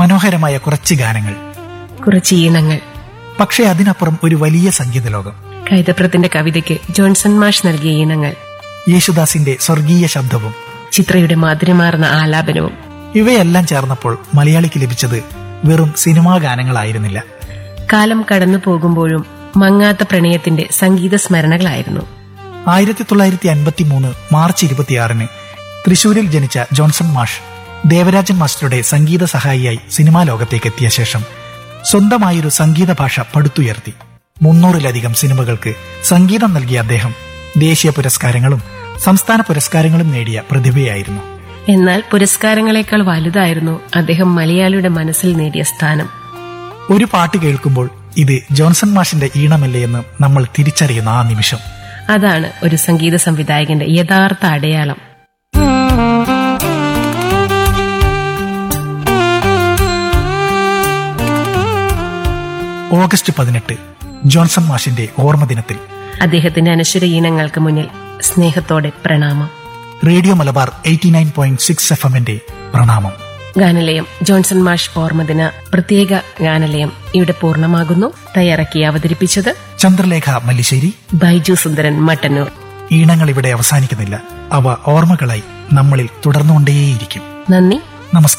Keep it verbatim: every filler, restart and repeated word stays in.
മനോഹരമായ കുറച്ച് ഗാനങ്ങൾ, കുറച്ച് ഈണങ്ങൾ. പക്ഷേ അതിനപ്പുറം ഒരു വലിയ സംഗീത ലോകം. കൈതപ്രത്തിന്റെ കവിതയ്ക്ക് ജോൺസൺ മാഷ് നൽകിയ ഈണങ്ങൾ, യേശുദാസിന്റെ സ്വർഗീയ ശബ്ദവും ചിത്രയുടെ മാധുര്യമാർന്ന ആലാപനവും. ഇവയെല്ലാം ചേർന്നപ്പോൾ മലയാളിക്ക് ലഭിച്ചത് വെറും സിനിമാ ഗാനങ്ങളായിരുന്നില്ല. കാലം കടന്നു പോകുമ്പോഴും മങ്ങാത്ത പ്രണയത്തിന്റെ സംഗീത സ്മരണകളായിരുന്നു. ആയിരത്തി തൊള്ളായിരത്തി അൻപത്തി മൂന്ന് മാർച്ച് ഇരുപത്തിയാറിന് തൃശൂരിൽ ജനിച്ച ജോൺസൺ മാഷ് ദേവരാജൻ മാസ്റ്ററുടെ സംഗീത സഹായിയായി സിനിമാ ലോകത്തേക്ക് എത്തിയ ശേഷം സ്വന്തമായൊരു സംഗീത ഭാഷ പടുത്തുയർത്തി. മുന്നൂറിലധികം സിനിമകൾക്ക് സംഗീതം നൽകിയ അദ്ദേഹം ദേശീയ പുരസ്കാരങ്ങളും സംസ്ഥാന പുരസ്കാരങ്ങളും നേടിയ പ്രതിഭയായിരുന്നു. എന്നാൽ പുരസ്കാരങ്ങളെക്കാൾ വലുതായിരുന്നു അദ്ദേഹം മലയാളിയുടെ മനസ്സിൽ നേടിയ സ്ഥാനം. ഒരു പാട്ട് കേൾക്കുമ്പോൾ ഇത് ജോൺസൺ മാഷിന്റെ ഈണമല്ലേ എന്ന് നമ്മൾ തിരിച്ചറിയുന്ന ആ നിമിഷം, അതാണ് ഒരു സംഗീത സംവിധായകന്റെ യഥാർത്ഥ അടയാളം. ഓഗസ്റ്റ് പതിനെട്ട് ജോൺസൺ മാഷിന്റെ ഓർമ്മദിനത്തിൽ അദ്ദേഹത്തിന്റെ അനശ്വര ഈണങ്ങൾക്ക് മുന്നിൽ സ്നേഹത്തോടെ പ്രണാമം. Radio Malabar eighty nine point six F എമ്മിന്റെ പ്രണാമം. ഗാനലയം ജോൺസൺ മാഷ് ഓർമ്മദിന പ്രത്യേക ഗാനലയം ഇവിടെ പൂർണ്ണമാകുന്നു. തയ്യാറാക്കി അവതരിപ്പിച്ചത് ചന്ദ്രലേഖ മല്ലിശ്ശേരി, ബൈജു സുന്ദരൻ മട്ടന്നൂർ. ഈണങ്ങൾ ഇവിടെ അവസാനിക്കുന്നില്ല. അവ ഓർമ്മകളായി നമ്മളിൽ തുടർന്നുകൊണ്ടേയിരിക്കും. നന്ദി, നമസ്കാരം.